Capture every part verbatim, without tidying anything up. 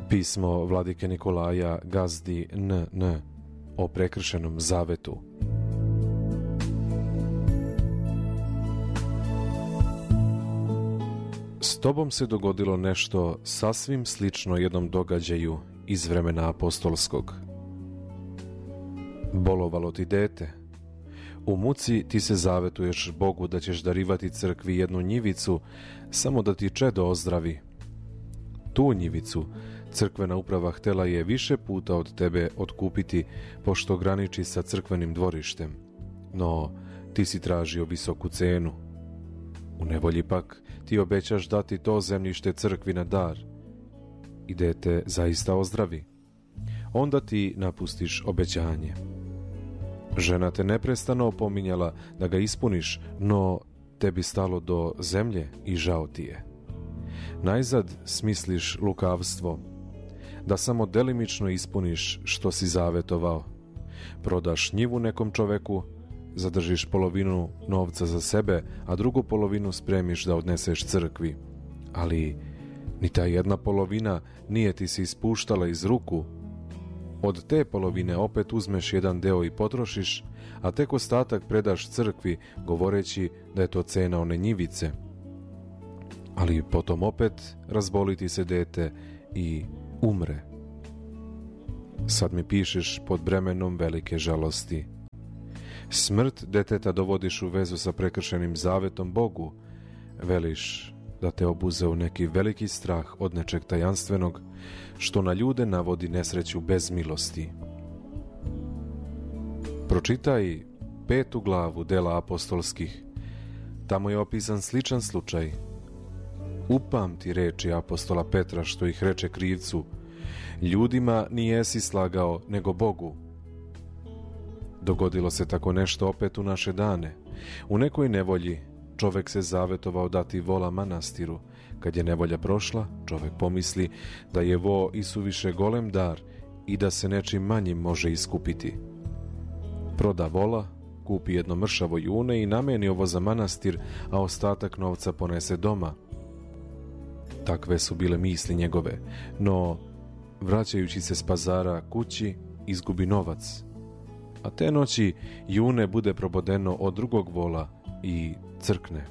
Pismo vladike Nikolaja Gazdi N N o prekršenom zavetu. S tobom se dogodilo nešto sasvim slično jednom događaju iz vremena apostolskog. Bolovalo ti dete. U muci ti se zavetuješ Bogu da ćeš darivati crkvi jednu njivicu samo da ti čedo ozdravi. Tu njivicu crkvena uprava htjela je više puta od tebe otkupiti, pošto graniči sa crkvenim dvorištem, no ti si tražio visoku cenu. U nevolji pak ti obećaš dati to zemljište crkvi na dar i dete zaista ozdravi. Onda ti napustiš obećanje. Žena te neprestano opominjala da ga ispuniš, no tebi stalo do zemlje i žao ti je. Najzad smisliš lukavstvo, da samo delimično ispuniš što si zavetovao. Prodaš njivu nekom čoveku, zadržiš polovinu novca za sebe, a drugu polovinu spremiš da odneseš crkvi. Ali ni ta jedna polovina nije ti se ispuštala iz ruku. Od te polovine opet uzmeš jedan deo i potrošiš, a tek ostatak predaš crkvi, govoreći da je to cena one njivice. Ali potom opet razboli ti se dete i umre. Sad mi pišeš pod bremenom velike žalosti. Smrt deteta dovodiš u vezu sa prekršenim zavetom Bogu. Veliš da te obuzeo neki veliki strah od nečeg tajanstvenog, što na ljude navodi nesreću bez milosti. Pročitaj petu glavu dela apostolskih. Tamo je opisan sličan slučaj. Upamti reči apostola Petra, što ih reče krivcu: ljudima nijesi slagao, nego Bogu. Dogodilo se tako nešto opet u naše dane. U nekoj nevolji čovek se zavetovao dati vola manastiru. Kad je nevolja prošla, čovek pomisli da je vo isuviše golem dar i da se nečim manjim može iskupiti. Proda vola, kupi jedno mršavo june i nameni ovo za manastir, a ostatak novca ponese doma. Takve su bile misli njegove, no vraćajući se s pazara kući, izgubi novac. A te noći june bude probodeno od drugog vola i crkne.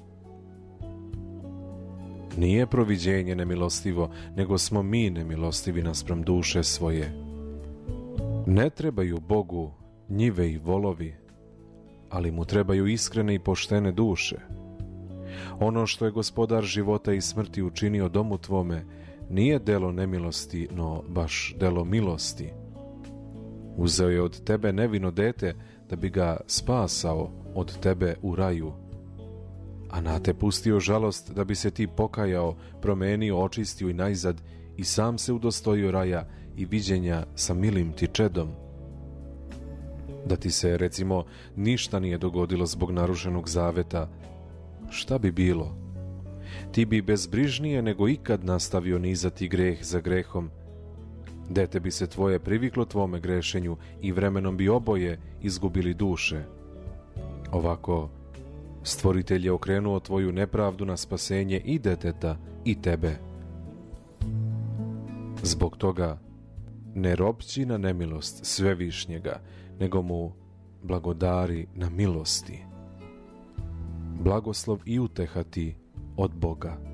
Nije proviđenje nemilostivo, nego smo mi nemilostivi naspram duše svoje. Ne trebaju Bogu njive i volovi, ali mu trebaju iskrene i poštene duše. Ono što je Gospodar života i smrti učinio domu tvome nije delo nemilosti, no baš delo milosti. Uzeo je od tebe nevino dete da bi ga spasao od tebe u raju, a na te pustio žalost da bi se ti pokajao, promenio, očistio i najzad i sam se udostojio raja i viđenja sa milim ti čedom. Da ti se, recimo, ništa nije dogodilo zbog narušenog zaveta, šta bi bilo? Ti bi bezbrižnije nego ikad nastavio nizati greh za grehom. Dete bi se tvoje priviklo tvome grešenju i vremenom bi oboje izgubili duše. Ovako, Stvoritelj je okrenuo tvoju nepravdu na spasenje i deteta i tebe. Zbog toga ne ropći na nemilost Svevišnjega, nego mu blagodari na milosti. Blagoslov i uteha ti od Boga.